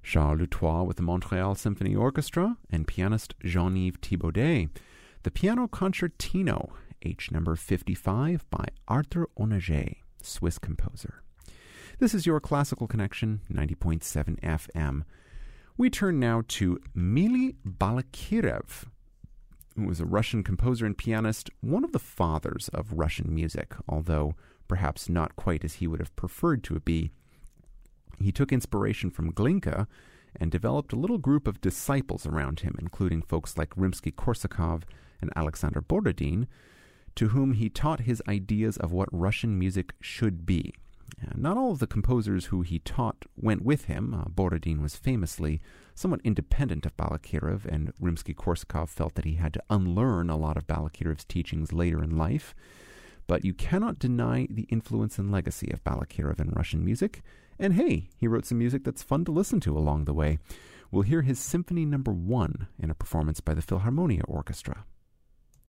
Charles Lutois with the Montreal Symphony Orchestra, and pianist Jean-Yves Thibaudet. The Piano Concertino, H number 55 by Arthur Honegger, Swiss composer. This is your Classical Connection, 90.7 FM. We turn now to Mily Balakirev, who was a Russian composer and pianist, one of the fathers of Russian music, although perhaps not quite as he would have preferred to be. He took inspiration from Glinka and developed a little group of disciples around him, including folks like Rimsky-Korsakov and Alexander Borodin, to whom he taught his ideas of what Russian music should be. Not all of the composers who he taught went with him. Borodin was famously somewhat independent of Balakirev, and Rimsky-Korsakov felt that he had to unlearn a lot of Balakirev's teachings later in life. But you cannot deny the influence and legacy of Balakirev in Russian music. And hey, he wrote some music that's fun to listen to along the way. We'll hear his Symphony No. 1 in a performance by the Philharmonia Orchestra.